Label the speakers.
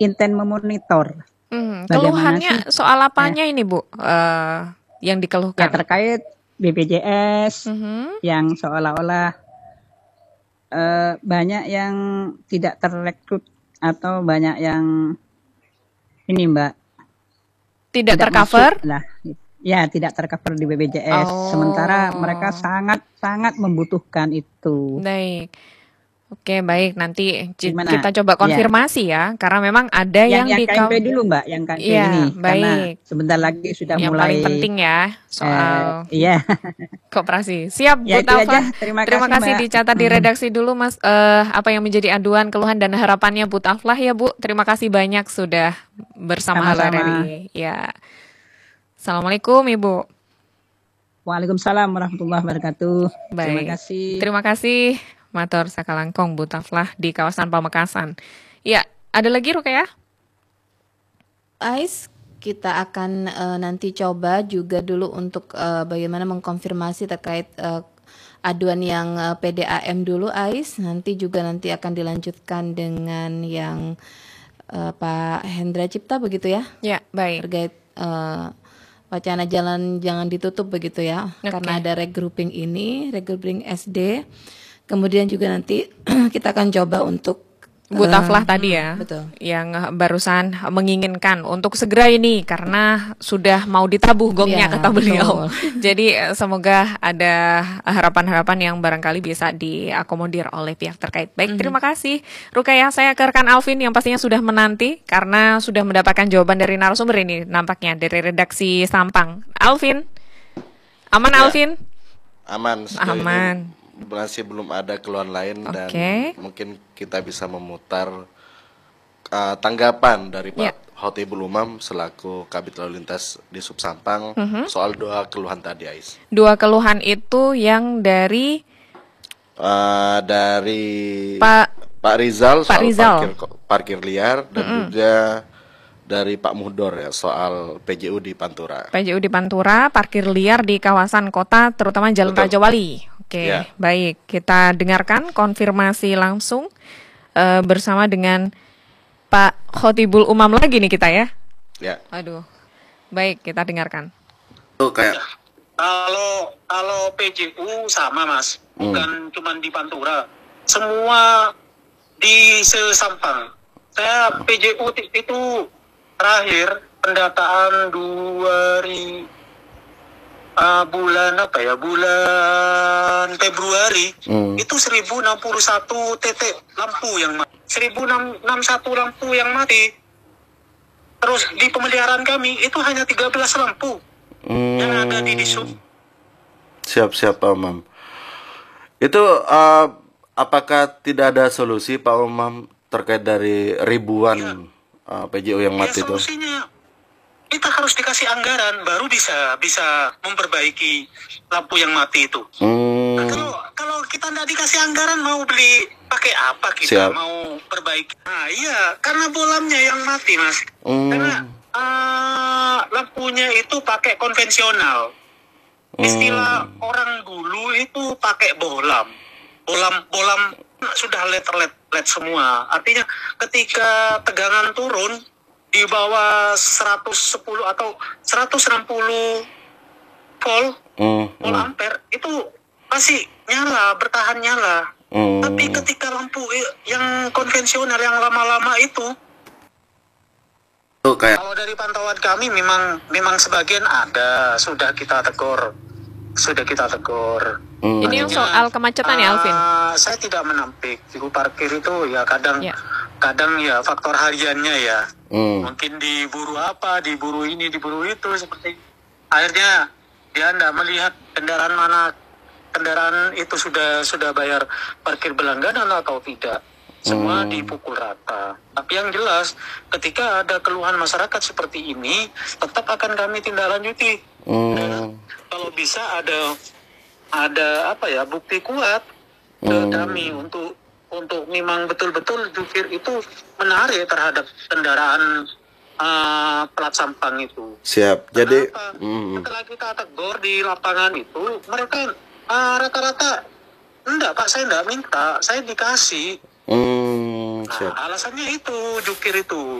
Speaker 1: intent memonitor. Bagaimana sih
Speaker 2: Keluhannya soal apanya ini Bu? Yang
Speaker 1: ya
Speaker 2: dikeluhkan?
Speaker 1: terkait BPJS yang seolah-olah banyak yang tidak terrekrut atau banyak yang ini Mbak
Speaker 2: Tidak
Speaker 1: tidak
Speaker 2: tercover?
Speaker 1: masuk lah. Ya, tidak tercover di BPJS. Sementara mereka
Speaker 2: Oh,
Speaker 1: sangat membutuhkan itu.
Speaker 2: baik. Oke, baik. Nanti
Speaker 1: Gimana?
Speaker 2: kita coba
Speaker 1: Ya,
Speaker 2: konfirmasi ya, karena memang ada
Speaker 1: yang
Speaker 2: yang di
Speaker 1: KMP dulu Mbak, yang KMP ini
Speaker 2: Iya,
Speaker 1: karena
Speaker 2: baik.
Speaker 1: sebentar lagi sudah
Speaker 2: Yang paling
Speaker 1: mulai
Speaker 2: penting ya soal
Speaker 1: iya.
Speaker 2: koperasi. Siap,
Speaker 1: Ya
Speaker 2: Bu
Speaker 1: itu aja.
Speaker 2: Taflah.
Speaker 1: Terima
Speaker 2: Terima
Speaker 1: kasih
Speaker 2: kasih
Speaker 1: Mbak.
Speaker 2: dicatat di redaksi dulu, Mas. Apa yang menjadi aduan, keluhan, dan harapannya Bu Taflah ya, Bu. Terima kasih banyak sudah bersama Halo
Speaker 1: Sama-sama.
Speaker 2: RRI. Ya, Assalamualaikum, Ibu.
Speaker 1: Waalaikumsalam warahmatullahi wabarakatuh. Terima
Speaker 2: Baik,
Speaker 1: kasih.
Speaker 2: terima kasih, Matur Sakalangkong Bu Taflah di kawasan Pamekasan. Ya, ada lagi Rukaya?
Speaker 3: Ais, kita akan nanti coba juga dulu untuk bagaimana mengkonfirmasi terkait aduan yang PDAM dulu, Ais. Nanti akan dilanjutkan dengan yang Pak Hendra Cipta begitu ya,
Speaker 2: Ya, baik.
Speaker 3: terkait wacana jalan jangan ditutup begitu ya, karena ada regrouping SD. Kemudian juga nanti kita akan coba untuk
Speaker 2: Bu Taflah tadi ya,
Speaker 3: betul.
Speaker 2: yang barusan menginginkan untuk segera ini karena sudah mau ditabuh gongnya
Speaker 3: Ya,
Speaker 2: kata beliau.
Speaker 3: betul.
Speaker 2: Jadi semoga ada harapan-harapan yang barangkali bisa diakomodir oleh pihak terkait. Baik, terima kasih Rukaya. Saya ke rekan Alvin yang pastinya sudah menanti karena sudah mendapatkan jawaban dari narasumber ini nampaknya dari redaksi Sampang. Alvin, aman
Speaker 4: Ya,
Speaker 2: Alvin?
Speaker 4: aman. Sejauh ini
Speaker 2: Aman.
Speaker 4: masih belum ada keluhan lain dan
Speaker 2: Oke.
Speaker 4: mungkin kita bisa memutar tanggapan dari
Speaker 2: Ya.
Speaker 4: Pak Khotibul Umam selaku Kabid Lalu Lintas di Sub Sampang soal dua keluhan tadi, Ais.
Speaker 2: Dua keluhan itu yang dari
Speaker 4: Dari
Speaker 2: Pak
Speaker 4: Rizal
Speaker 2: Pak
Speaker 4: soal
Speaker 2: Rizal.
Speaker 4: parkir liar dan juga dari Pak Muhdor ya soal PJU di Pantura.
Speaker 2: PJU di Pantura, parkir liar di kawasan kota, terutama Jalan
Speaker 4: Betul.
Speaker 2: Raja Wali. Oke,
Speaker 4: Ya.
Speaker 2: baik. Kita dengarkan konfirmasi langsung bersama dengan Pak Khotibul Umam lagi nih kita ya.
Speaker 4: Ya.
Speaker 2: Aduh, baik kita dengarkan.
Speaker 4: Itu kayak
Speaker 5: Kalau PJU sama Mas, bukan cuma di Pantura, semua di Sesampang. Saya PJU itu terakhir pendataan bulan Februari itu 1061 titik lampu yang mati. 1061 lampu yang mati. Terus di pemeliharaan kami itu hanya 13 lampu yang ada di Disub.
Speaker 4: Siap Pak Umam. Itu apakah tidak ada solusi Pak Umam terkait dari ribuan PJU yang mati itu?
Speaker 5: Solusinya kita harus dikasih anggaran baru bisa memperbaiki lampu yang mati itu. Nah, kalau kita nggak dikasih anggaran mau beli pakai apa kita?
Speaker 4: Siap.
Speaker 5: Mau perbaiki? Nah iya, karena bolamnya yang mati Mas. Karena lampunya itu pakai konvensional. Istilah orang dulu itu pakai bolam sudah LED semua. Artinya ketika tegangan turun di bawah 110 atau 160 volt ampere itu masih bertahan nyala. Tapi ketika lampu yang konvensional yang lama-lama itu kalau dari pantauan kami memang sebagian ada sudah kita tegur.
Speaker 2: Ini yang soal kemacetan ya Alvin?
Speaker 5: Saya tidak menampik. Juru parkir itu ya kadang ya faktor hariannya ya. Mungkin diburu diburu ini, diburu itu seperti. Akhirnya dia tidak melihat kendaraan itu sudah bayar parkir berlangganan atau tidak. Semua dipukul rata. Tapi yang jelas ketika ada keluhan masyarakat seperti ini tetap akan kami tindak lanjuti. Kalau bisa ada bukti kuat ke kami untuk memang betul-betul jukir itu menarik terhadap kendaraan plat Sampang itu.
Speaker 4: Siap. Jadi
Speaker 5: setelah kita tegur di lapangan itu mereka rata-rata enggak Pak, saya enggak minta, saya dikasih.
Speaker 4: siap.
Speaker 5: Alasannya itu jukir itu.